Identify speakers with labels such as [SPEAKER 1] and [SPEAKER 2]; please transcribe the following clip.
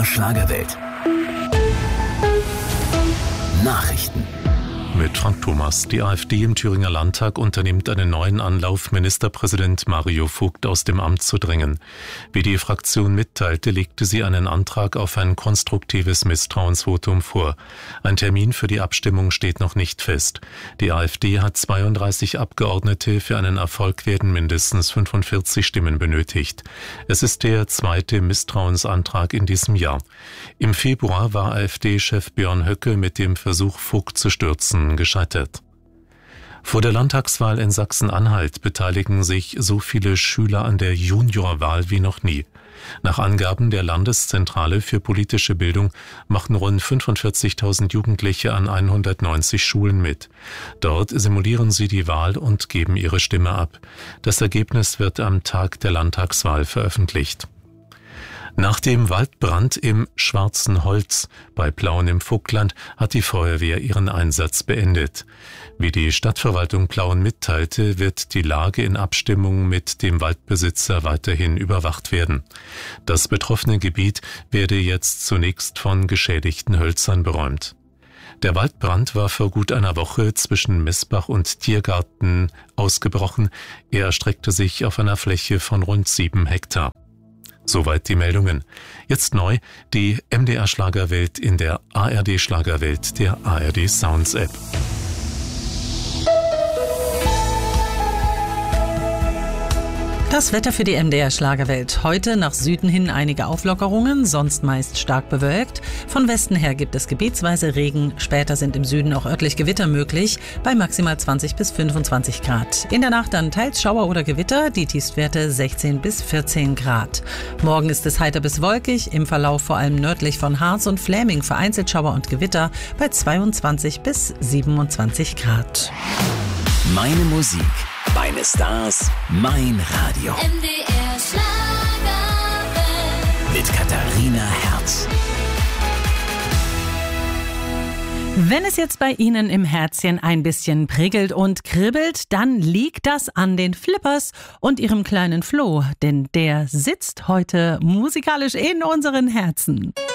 [SPEAKER 1] MDR Schlagerwelt. Nachrichten.
[SPEAKER 2] Mit Frank Thomas. Die AfD im Thüringer Landtag unternimmt einen neuen Anlauf, Ministerpräsident Mario Vogt aus dem Amt zu drängen. Wie die Fraktion mitteilte, legte sie einen Antrag auf ein konstruktives Misstrauensvotum vor. Ein Termin für die Abstimmung steht noch nicht fest. Die AfD hat 32 Abgeordnete. Für einen Erfolg werden mindestens 45 Stimmen benötigt. Es ist der zweite Misstrauensantrag in diesem Jahr. Im Februar war AfD-Chef Björn Höcke mit dem Versuch, Vogt zu stürzen, gescheitert. Vor der Landtagswahl in Sachsen-Anhalt beteiligen sich so viele Schüler an der Juniorwahl wie noch nie. Nach Angaben der Landeszentrale für politische Bildung machen rund 45.000 Jugendliche an 190 Schulen mit. Dort simulieren sie die Wahl und geben ihre Stimme ab. Das Ergebnis wird am Tag der Landtagswahl veröffentlicht. Nach dem Waldbrand im Schwarzen Holz bei Plauen im Vogtland hat die Feuerwehr ihren Einsatz beendet. Wie die Stadtverwaltung Plauen mitteilte, wird die Lage in Abstimmung mit dem Waldbesitzer weiterhin überwacht werden. Das betroffene Gebiet werde jetzt zunächst von geschädigten Hölzern beräumt. Der Waldbrand war vor gut einer Woche zwischen Messbach und Tiergarten ausgebrochen. Er erstreckte sich auf einer Fläche von rund 7 Hektar. Soweit die Meldungen. Jetzt neu die MDR Schlagerwelt in der ARD Schlagerwelt, der ARD Sounds App.
[SPEAKER 3] Das Wetter für die MDR Schlagerwelt. Heute nach Süden hin einige Auflockerungen, sonst meist stark bewölkt. Von Westen her gibt es gebietsweise Regen. Später sind im Süden auch örtlich Gewitter möglich, bei maximal 20 bis 25 Grad. In der Nacht dann teils Schauer oder Gewitter, die Tiefstwerte 16 bis 14 Grad. Morgen ist es heiter bis wolkig, im Verlauf vor allem nördlich von Harz und Fläming vereinzelt Schauer und Gewitter bei 22 bis 27 Grad.
[SPEAKER 1] Meine Musik, meine Stars, mein Radio.
[SPEAKER 4] MDR Schlagerwelt.
[SPEAKER 1] Mit Katharina Herz.
[SPEAKER 3] Wenn es jetzt bei Ihnen im Herzchen ein bisschen prickelt und kribbelt, dann liegt das an den Flippers und Ihrem kleinen Flo, denn der sitzt heute musikalisch in unseren Herzen.